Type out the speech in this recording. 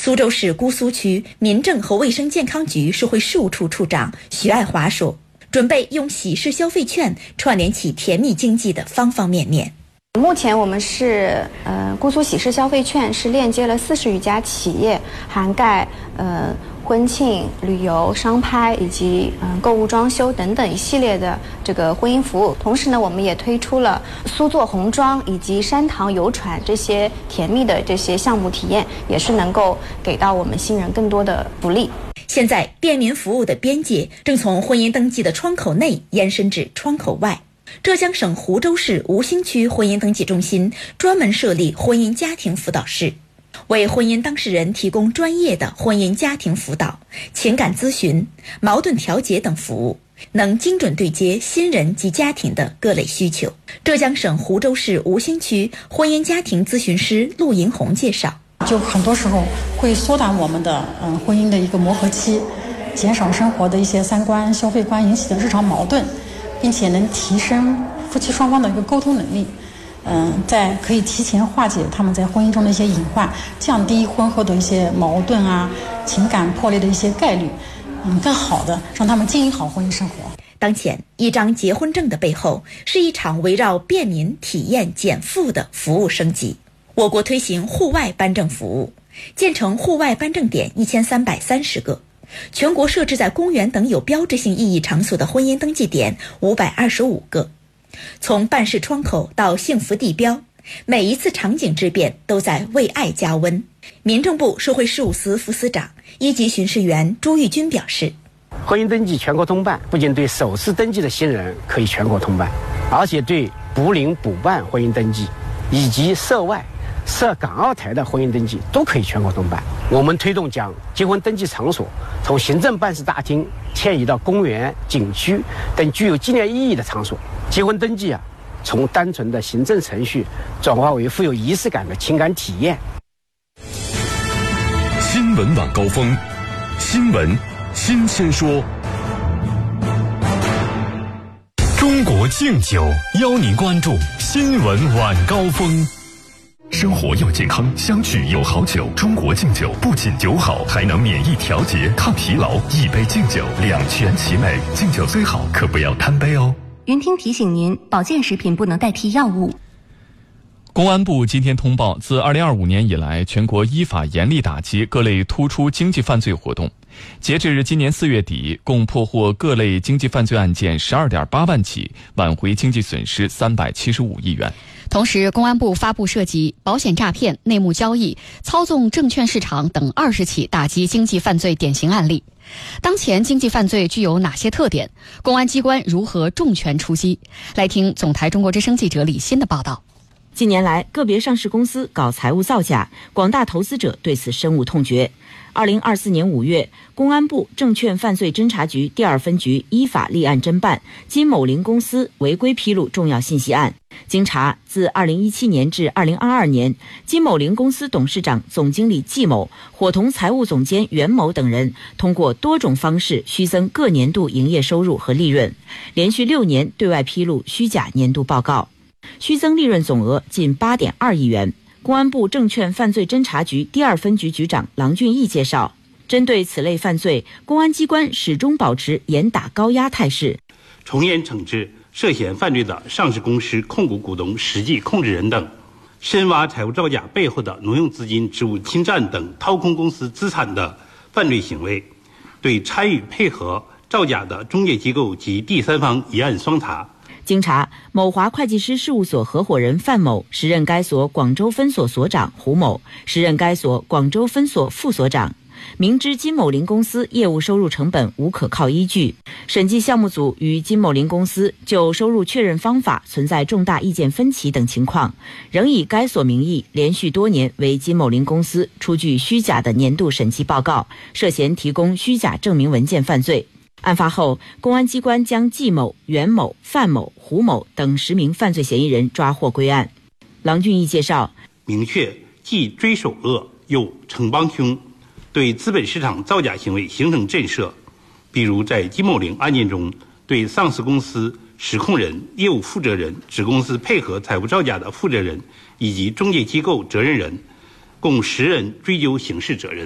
苏州市姑苏区民政和卫生健康局社会事务处处长徐爱华说，准备用喜事消费券串联起甜蜜经济的方方面面。 目前我们是姑苏喜事消费券是链接了40余家企业，涵盖婚庆、旅游、商拍以及购物装修等等一系列的这个婚姻服务。同时呢，我们也推出了苏做红妆以及山塘游船这些甜蜜的这些项目体验，也是能够给到我们新人更多的福利。 现在便民服务的边界正从婚姻登记的窗口内延伸至窗口外。浙江省湖州市吴兴区婚姻登记中心专门设立婚姻家庭辅导室，为婚姻当事人提供专业的婚姻家庭辅导、情感咨询、矛盾调解等服务，能精准对接新人及家庭的各类需求。浙江省湖州市吴兴区婚姻家庭咨询师陆银红介绍， 就很多时候会缩短我们的婚姻的一个磨合期，减少生活的一些三观、消费观引起的日常矛盾，并且能提升夫妻双方的一个沟通能力。在可以提前化解他们在婚姻中的一些隐患，降低婚后的一些矛盾啊、情感破裂的一些概率，更好的让他们经营好婚姻生活。 当前，一张结婚证的背后是一场围绕便民、体验、减负的服务升级。我国推行户外颁证服务，建成户外颁证点1330个，全国设置在公园等有标志性意义场所的婚姻登记点525个。从办事窗口到幸福地标，每一次场景之变都在为爱加温。民政部社会事务司副司长、一级巡视员朱玉军表示， 婚姻登记全国通办不仅对首次登记的新人可以全国通办，而且对补领补办婚姻登记以及涉外涉港澳台的婚姻登记都可以全国通办。我们推动将结婚登记场所从行政办事大厅迁移到公园、景区等具有纪念意义的场所。结婚登记从单纯的行政程序转化为富有仪式感的情感体验。 新闻晚高峰，新闻新鲜说。中国敬酒邀您关注新闻晚高峰。生活要健康，相聚有好酒。中国敬酒不仅酒好，还能免疫调节、抗疲劳。一杯敬酒，两全其美。敬酒最好，可不要贪杯哦。 云听提醒您，保健食品不能代替药物。 公安部今天通报，自2025年以来，全国依法严厉打击各类突出经济犯罪活动。截至今年4月底，共破获各类经济犯罪案件12.8万起，挽回经济损失375亿元。 同时，公安部发布涉及保险诈骗、内幕交易、操纵证券市场等20起打击经济犯罪典型案例。当前经济犯罪具有哪些特点？公安机关如何重拳出击？来听总台中国之声记者李欣的报道。 近年来，个别上市公司搞财务造假，广大投资者对此深恶痛绝。2024年5月，公安部证券犯罪侦查局第2分局依法立案侦办金某林公司违规披露重要信息案。经查，自2017年至2022年，金某林公司董事长、总经理季某伙同财务总监袁某等人，通过多种方式虚增各年度营业收入和利润，连续6年对外披露虚假年度报告，虚增利润总额近8.2亿元。公安部证券犯罪侦查局第2分局局长郎俊义介绍，针对此类犯罪，公安机关始终保持严打高压态势， 从严惩治涉嫌犯罪的上市公司控股股东、实际控制人等，深挖财务造假背后的挪用资金、职务侵占等掏空公司资产的犯罪行为，对参与配合造假的中介机构及第三方一案双查。 经查，某华会计师事务所合伙人范某时任该所广州分所所长胡某时任该所广州分所副所长，明知金某林公司业务收入成本无可靠依据，审计项目组与金某林公司就收入确认方法存在重大意见分歧等情况，仍以该所名义连续多年为金某林公司出具虚假的年度审计报告，涉嫌提供虚假证明文件犯罪。案发后，公安机关将季某、袁某、范某、胡某等10名犯罪嫌疑人抓获归案。郎俊义介绍， 明确既追首恶又惩帮凶，对资本市场造假行为形成震慑。比如在金某林案件中，对上市公司实控人、业务负责人、子公司配合财务造假的负责人以及中介机构责任人共10人追究刑事责任。